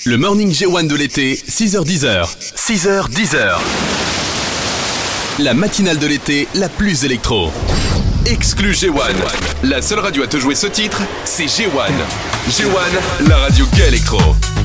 Le morning G1 de l'été, 6h-10h. 6h-10h. La matinale de l'été, la plus électro. Exclu G1. La seule radio à te jouer ce titre, c'est G1. G1, la radio gay électro.